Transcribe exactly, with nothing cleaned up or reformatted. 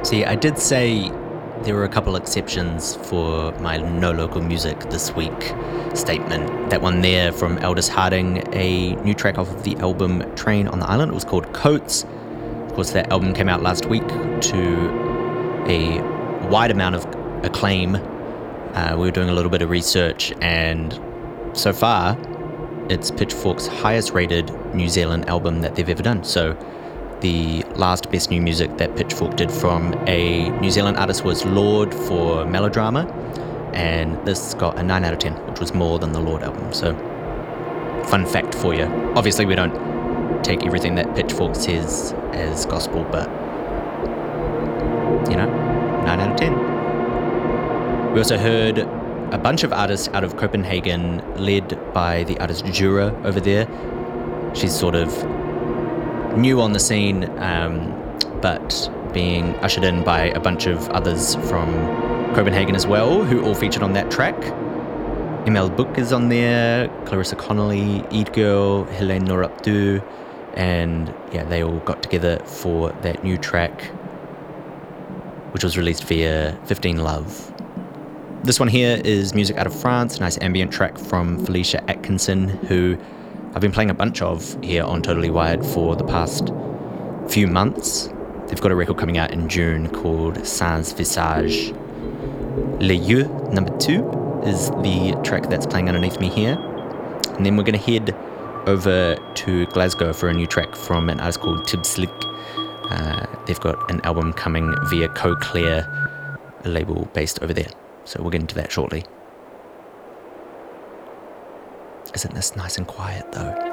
See, I did say there were a couple exceptions for my no local music this week statement. That one there from Aldous Harding, a new track off of the album Train on the Island. It was called Coats. Of course, that album came out last week to a wide amount of acclaim. Uh, we were doing a little bit of research, and so far, it's Pitchfork's highest rated New Zealand album that they've ever done. So the last best new music that Pitchfork did from a New Zealand artist was Lorde for Melodrama, and this got a nine out of ten, which was more than the Lorde album. So, fun fact for you. Obviously, we don't take everything that Pitchfork says as gospel, but, you know, nine out of ten. We also heard a bunch of artists out of Copenhagen, led by the artist Jura over there. She's sort of new on the scene, um, but being ushered in by a bunch of others from Copenhagen as well, who all featured on that track. Emil Book is on there, Clarissa Connolly, Eid Girl, Helene Norupdu, and yeah, they all got together for that new track, which was released via fifteen Love. This one here is music out of France, a nice ambient track from Felicia Atkinson, who I've been playing a bunch of here on Totally Wired for the past few months. They've got a record coming out in June called Sans Visage. Les Yeux number two is the track that's playing underneath me here. And then we're going to head over to Glasgow for a new track from an artist called Tibslick. Uh, they've got an album coming via Co-Clear, a label based over there. So we'll get into that shortly. Isn't this nice and quiet though?